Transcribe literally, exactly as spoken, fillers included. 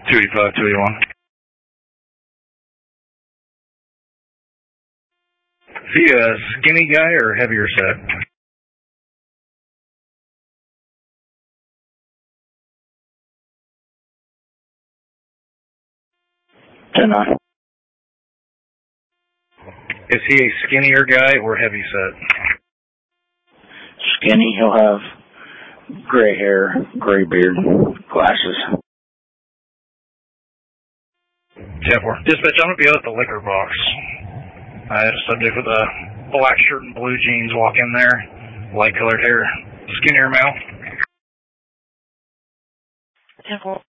two eighty-five, two eighty-one. Is he a skinny guy or heavier set? ten nine. Is he a skinnier guy or heavy set? Skinny, he'll have gray hair, gray beard, glasses. ten four. Dispatch, I'm going to be out at the liquor box. I had a subject with a black shirt and blue jeans walk in there, light colored hair, skinnier male. ten four.